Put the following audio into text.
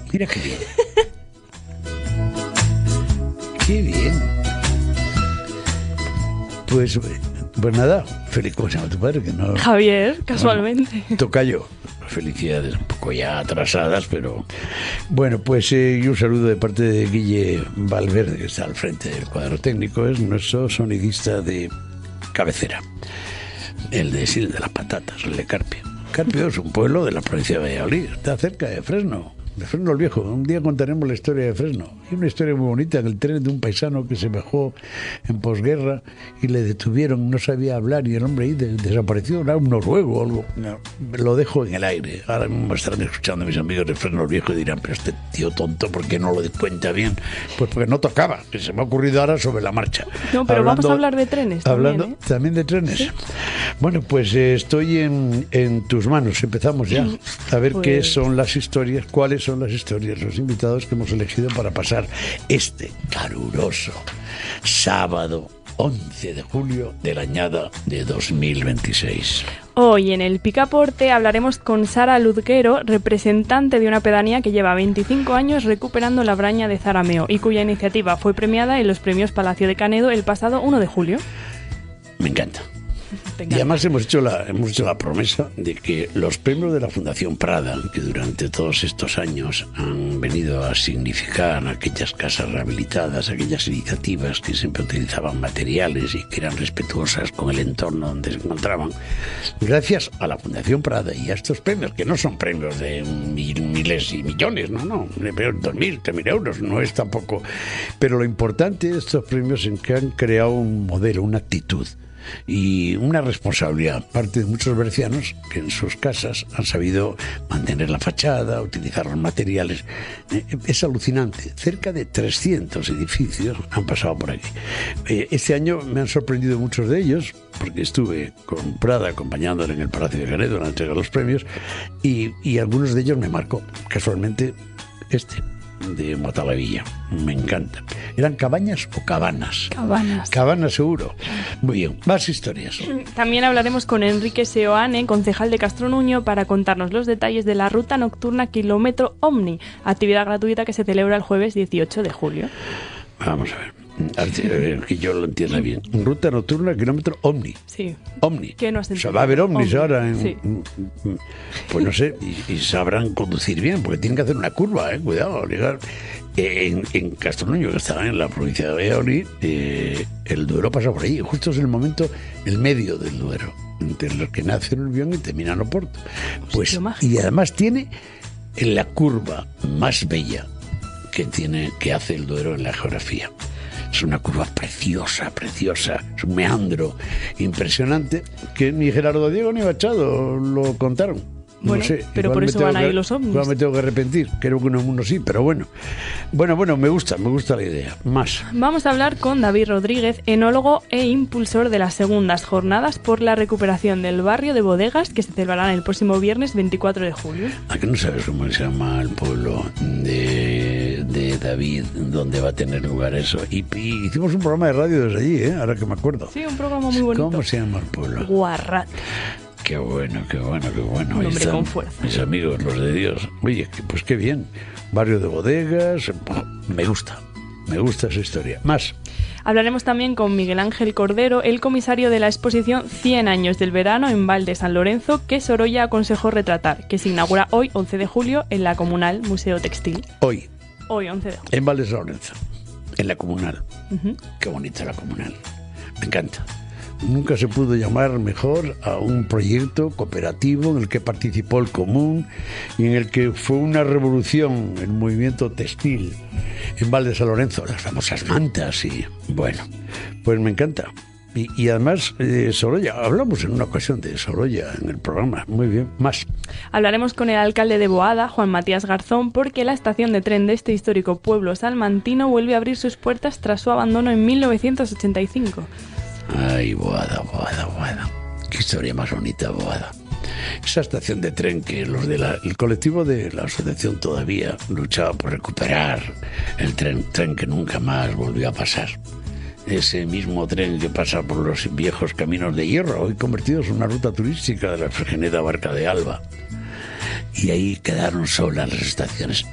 Mira qué bien. Qué bien. Pues nada, feliz. ¿Cómo se llama tu padre? Que no... Javier, casualmente. Bueno, tocayo. Felicidades, un poco ya atrasadas, pero... Bueno, pues y un saludo de parte de Guille Valverde, que está al frente del cuadro técnico. Es nuestro sonidista de cabecera. El de Sil de las Patatas, el de Carpio. Carpio es un pueblo de la provincia de Valladolid. Está cerca de Fresno el Viejo. Un día contaremos la historia de Fresno. Hay una historia muy bonita en el tren de un paisano que se bajó en posguerra y le detuvieron, no sabía hablar y el hombre ahí desapareció, era un noruego o algo. No, lo dejo en el aire. Ahora mismo estarán escuchando mis amigos de Fresno el Viejo y dirán, pero este tío tonto, ¿por qué no lo cuenta bien? Pues porque no tocaba, que se me ha ocurrido ahora sobre la marcha. No, pero vamos a hablar de trenes también, ¿También de trenes? ¿Sí? Bueno, pues estoy en tus manos. Empezamos ya a ver qué son las historias, cuáles son las historias, los invitados que hemos elegido para pasar este caluroso sábado 11 de julio de la añada de 2026. Hoy en el Picaporte hablaremos con Sara Luzguero, representante de una pedanía que lleva 25 años recuperando la braña de Zarameo y cuya iniciativa fue premiada en los premios Palacio de Canedo el pasado 1 de julio. Me encanta. Y además hemos hecho la promesa de que los premios de la Fundación Prada, que durante todos estos años han venido a significar aquellas casas rehabilitadas, aquellas iniciativas que siempre utilizaban materiales y que eran respetuosas con el entorno donde se encontraban, gracias a la Fundación Prada y a estos premios, que no son premios de miles y millones, no, 2.000, 3.000 euros, no es tampoco. Pero lo importante de estos premios es que han creado un modelo, una actitud y una responsabilidad, parte de muchos bercianos que en sus casas han sabido mantener la fachada, utilizar los materiales. Es alucinante, cerca de 300 edificios han pasado por aquí. Este año me han sorprendido muchos de ellos, porque estuve con Prada acompañándole en el Palacio de Canedo en la entrega de los premios, y algunos de ellos me marcó, casualmente de Matalavilla. Me encanta. ¿Eran cabañas o cabanas? Cabanas seguro. Muy bien, más historias. También hablaremos con Enrique Seoane, concejal de Castronuño, para contarnos los detalles de la ruta nocturna Kilómetro Omni, actividad gratuita que se celebra el jueves 18 de julio. Vamos a ver. Que yo lo entienda bien. Ruta nocturna, kilómetro Omni. Sí. Omni. ¿Qué no has entendido? O sea, va a haber Omnis ahora. Sí. Pues no sé, y sabrán conducir bien, porque tienen que hacer una curva, cuidado. En Castronuño, que está en la provincia de Valladolid, el Duero pasa por ahí. Justo es el momento, el medio del Duero, entre los que nace en Urbión y termina en Oporto. Pues, y además tiene la curva más bella que hace el Duero en la geografía. Es una curva preciosa, es un meandro impresionante que ni Gerardo Diego ni Machado lo contaron. Bueno, no sé, pero por eso van a ir los ovnis. Igual me tengo que arrepentir, creo que uno sí, pero bueno. Bueno, me gusta la idea. Más. Vamos a hablar con David Rodríguez, enólogo e impulsor de las segundas jornadas por la recuperación del barrio de Bodegas, que se celebrarán el próximo viernes 24 de julio. ¿A qué no sabes cómo se llama el pueblo de David, donde va a tener lugar eso? Y hicimos un programa de radio desde allí, ahora que me acuerdo. Sí, un programa muy bonito. ¿Cómo se llama el pueblo? Guarrat. Qué bueno. Un hombre con fuerza. Mis amigos, los de Dios. Oye, pues qué bien. Barrio de Bodegas. Me gusta esa historia. Más. Hablaremos también con Miguel Ángel Cordero, el comisario de la exposición 100 años del verano en Val de San Lorenzo, que Sorolla aconsejó retratar, que se inaugura hoy, 11 de julio, en la Comunal Museo Textil. Hoy 11 de julio. En Val de San Lorenzo, en la Comunal. Qué bonita la Comunal. Me encanta. Nunca se pudo llamar mejor a un proyecto cooperativo en el que participó el común y en el que fue una revolución el movimiento textil en Val de San Lorenzo, las famosas mantas y bueno, pues me encanta. Y además, Sorolla, hablamos en una ocasión de Sorolla en el programa, muy bien, más. Hablaremos con el alcalde de Boada, Juan Matías Garzón, porque la estación de tren de este histórico pueblo salmantino vuelve a abrir sus puertas tras su abandono en 1985. Ay, Boada. Qué historia más bonita, Boada. Esa estación de tren que los el colectivo de la asociación todavía luchaba por recuperar el tren que nunca más volvió a pasar. Ese mismo tren que pasa por los viejos caminos de hierro, hoy convertidos en una ruta turística de la Fregeneda Barca de Alba. Y ahí quedaron solas las estaciones.